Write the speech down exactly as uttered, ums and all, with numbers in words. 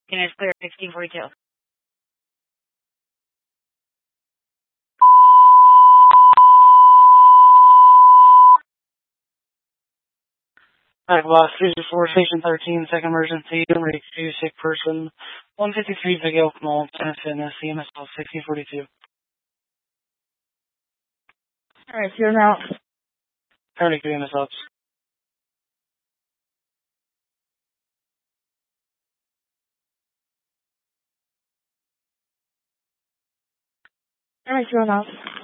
And it's clear, sixteen forty-two. Alright, boss, three two four, station thirteen, second emergency, ready to sick person, one fifty-three, Big Elk Mall, Tennis Fitness, C M S L, sixteen forty-two. Alright, so now. Already C M S L. Alright, so now.